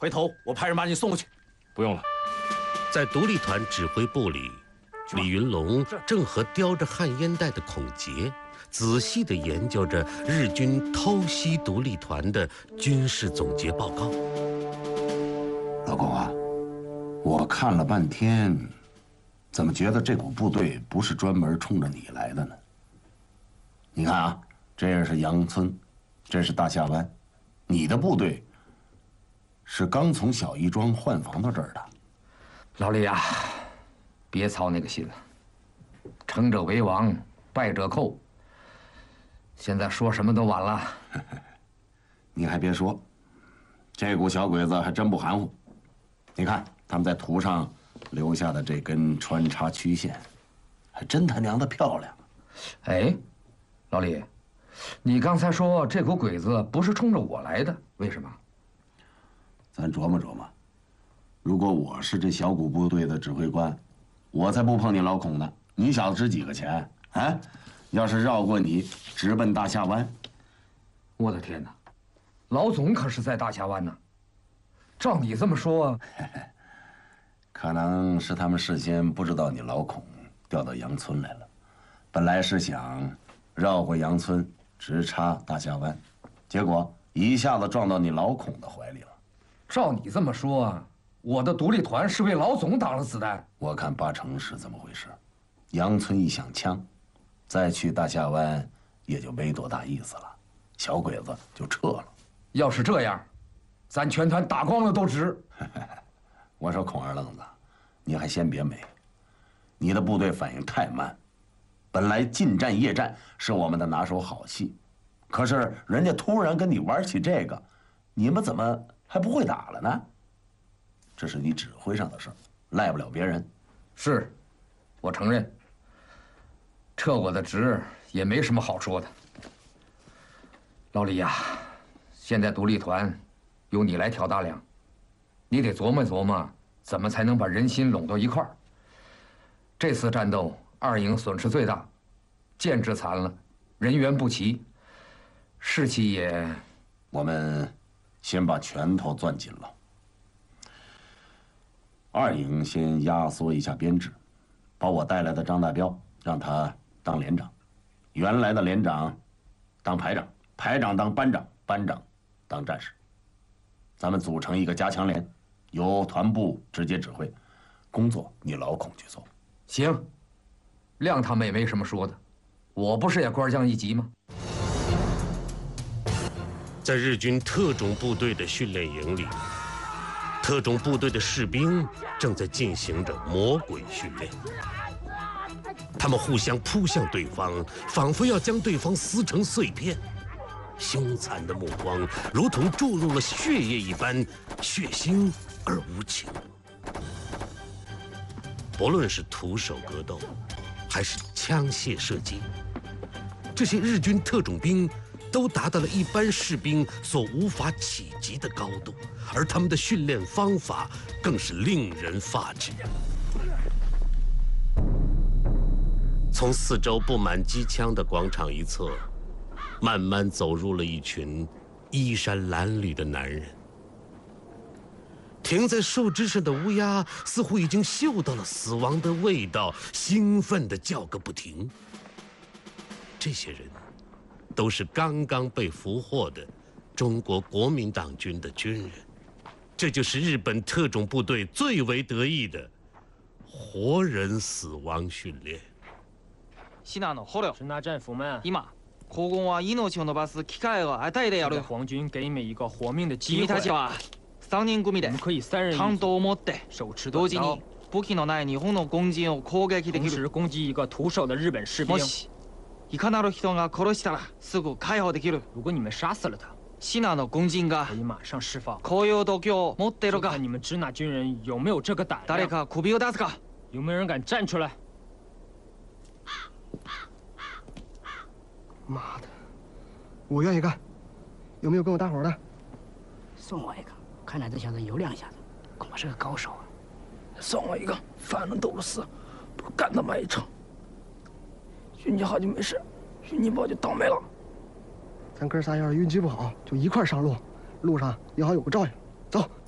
回头我派人把你送过去。 不用了。 在独立团指挥部里，李云龙正和叼着旱烟袋的孔杰仔细地研究着日军偷袭独立团的军事总结报告。 老公啊，我看了半天，怎么觉得这股部队不是专门冲着你来的呢？你看啊，这是杨村，这是大下湾，你的部队是刚从小义庄换防到这儿的。 老李呀，别操那个心了。成者为王，败者寇。现在说什么都晚了。 你还别说，这股小鬼子还真不含糊。你看他们在图上留下的这根穿插曲线，还真他娘的漂亮。 哎，老李，你刚才说这股鬼子不是冲着我来的，为什么？ 咱琢磨琢磨，如果我是这小股部队的指挥官，我才不碰你老孔呢。你小子值几个钱啊？要是绕过你，直奔大下湾， 我的天哪！老总可是在大下湾呢。照你这么说， 可能是他们事先不知道你老孔调到杨村来了，本来是想绕过杨村，直插大下湾，结果一下子撞到你老孔的怀里了。 照你这么说，我的独立团是为老总挡了子弹？ 我看8成是这么回事。杨村一响枪，再去大下湾也就没多大意思了，小鬼子就撤了。 要是这样，咱全团打光了都值。 我说孔二愣子，你还先别美，你的部队反应太慢。本来近战夜战是我们的拿手好戏，可是人家突然跟你玩起这个，你们怎么还不会打了呢？这是你指挥上的事儿，赖不了别人。 是，我承认，撤我的职也没什么好说的。老李呀，现在独立团由你来挑大梁，你得琢磨琢磨，怎么才能把人心拢到一块儿。这次战斗，2营损失最大，建制残了，人员不齐，士气也…… 我们先把拳头攥紧了。2营先压缩一下编制，把我带来的张大彪让他当连长，原来的连长当排长，排长当班长，班长当战士。咱们组成一个加强连，由团部直接指挥，工作你老孔去做。 行，亮他们也没什么说的，我不是也官降一级吗？ 在日军特种部队的训练营里，特种部队的士兵正在进行着魔鬼训练。他们互相扑向对方，仿佛要将对方撕成碎片。凶残的目光如同注入了血液一般，血腥而无情。不论是徒手格斗，还是枪械射击，这些日军特种兵都达到了一般士兵所无法企及的高度，而他们的训练方法更是令人发指。从四周布满机枪的广场一侧，慢慢走入了一群衣衫褴褛的男人。停在树枝上的乌鸦似乎已经嗅到了死亡的味道，兴奋地叫个不停。这些人都是刚刚被俘获的中国国民党军的军人，这就是日本特种部队最为得意的活人死亡训练。 シナの捕虜。 是那战俘们。 今、皇軍は命を伸ばす機会を与えてやる。 皇军给你们一个活命的机会。 君たちは3人組で我们可以3人担当を持って手持同時短刀に武器のない日本の軍人を攻撃で同時きる。 攻击一个徒手的日本士兵も。しいかなる人が殺したらすぐ解放できる。 如果你们殺死了他， シナの軍人が可以马上释放。 こういう度胸を持っているか。 就看你们支那军人有没有这个胆量。 誰か首を出すか。 有没有人敢站出来？ 妈的，我愿意干，有没有跟我搭伙的？ 送我一个，看来这小子有两下子，恐怕是个高手啊。 送我一个，反正都是死，不如干他妈一场。运气好就没事，运气不好就倒霉了。咱哥仨要是运气不好，就一块上路，路上也好有个照应。走。